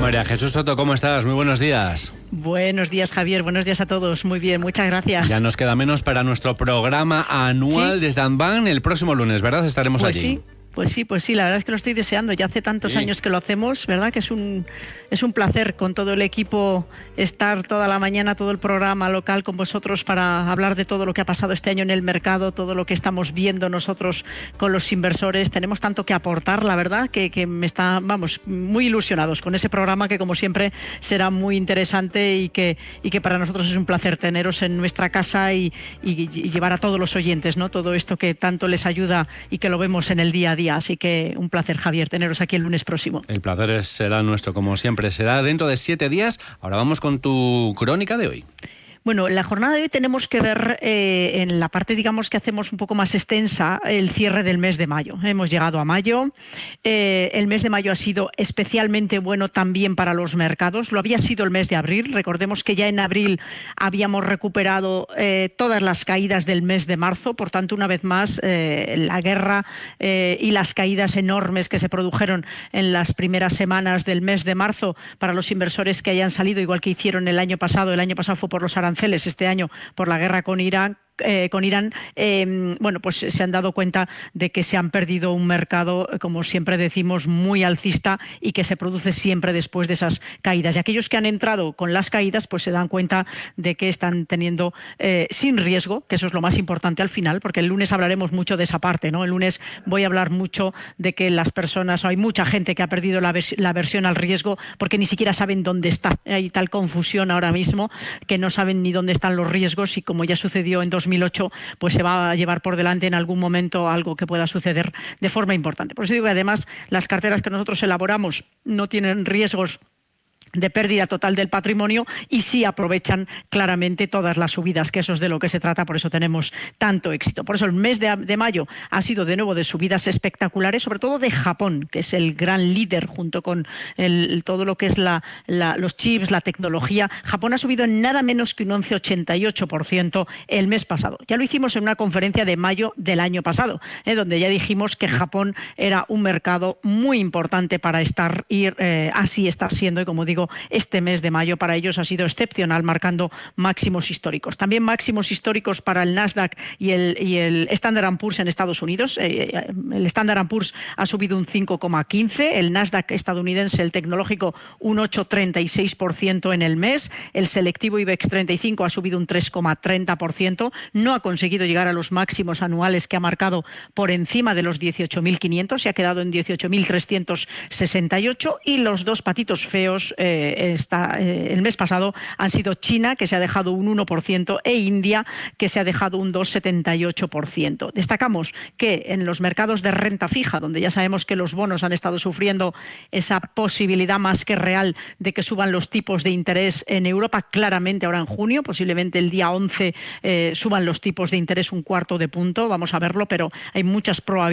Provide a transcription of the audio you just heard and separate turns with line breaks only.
María Jesús Soto, ¿cómo estás? Muy buenos días.
Buenos días, Javier. Buenos días a todos. Muy bien, muchas gracias.
Ya nos queda menos para nuestro programa anual de Sdavban el próximo lunes, ¿verdad? Estaremos allí.
Pues sí, la verdad es que lo estoy deseando. Ya hace tantos años que lo hacemos, ¿verdad? Que es un placer con todo el equipo estar toda la mañana, todo el programa local con vosotros para hablar de todo lo que ha pasado este año en el mercado, todo lo que estamos viendo nosotros con los inversores. Tenemos tanto que aportar, la verdad, que me está, muy ilusionados con ese programa que, como siempre, será muy interesante y que para nosotros es un placer teneros en nuestra casa y llevar a todos los oyentes, ¿no? Todo esto que tanto les ayuda y que lo vemos en el día a día. Así que un placer, Javier, teneros aquí el lunes próximo.
El placer será nuestro, como siempre. Será dentro de 7 días. Ahora vamos con tu crónica de hoy.
Bueno, en la jornada de hoy tenemos que ver en la parte, digamos, que hacemos un poco más extensa, el cierre del mes de mayo. Hemos llegado a mayo. El mes de mayo ha sido especialmente bueno también para los mercados. Lo había sido el mes de abril. Recordemos que ya en abril habíamos recuperado todas las caídas del mes de marzo. Por tanto, una vez más, la guerra y las caídas enormes que se produjeron en las primeras semanas del mes de marzo para los inversores que hayan salido, igual que hicieron el año pasado. El año pasado fue por los aranceles, este año por la guerra con Irán, pues se han dado cuenta de que se han perdido un mercado, como siempre decimos, muy alcista y que se produce siempre después de esas caídas. Y aquellos que han entrado con las caídas, pues se dan cuenta de que están teniendo sin riesgo, que eso es lo más importante al final, porque el lunes hablaremos mucho de esa parte, ¿no? El lunes voy a hablar mucho de que las personas, hay mucha gente que ha perdido la aversión al riesgo porque ni siquiera saben dónde está. Hay tal confusión ahora mismo que no saben ni dónde están los riesgos y, como ya sucedió en 2008, pues se va a llevar por delante en algún momento algo que pueda suceder de forma importante. Por eso digo que además las carteras que nosotros elaboramos no tienen riesgos de pérdida total del patrimonio y sí aprovechan claramente todas las subidas, que eso es de lo que se trata, por eso tenemos tanto éxito. Por eso el mes de mayo ha sido de nuevo de subidas espectaculares, sobre todo de Japón, que es el gran líder junto con todo lo que es los chips, la tecnología. Japón ha subido en nada menos que un 11,88% el mes pasado. Ya lo hicimos en una conferencia de mayo del año pasado, donde ya dijimos que Japón era un mercado muy importante para estar y así está siendo, y como digo, este mes de mayo para ellos ha sido excepcional, marcando máximos históricos. También máximos históricos para el Nasdaq y el Standard & Poor's en Estados Unidos. El Standard & Poor's ha subido un 5,15%, el Nasdaq estadounidense, el tecnológico, un 8,36% en el mes, el selectivo IBEX 35 ha subido un 3,30%, no ha conseguido llegar a los máximos anuales que ha marcado por encima de los 18.500, se ha quedado en 18.368, y los dos patitos feos el mes pasado han sido China, que se ha dejado un 1%, e India, que se ha dejado un 2,78%. Destacamos que en los mercados de renta fija, donde ya sabemos que los bonos han estado sufriendo esa posibilidad más que real de que suban los tipos de interés en Europa, claramente ahora en junio, posiblemente el día 11 suban los tipos de interés un cuarto de punto, vamos a verlo, pero hay muchas probabilidades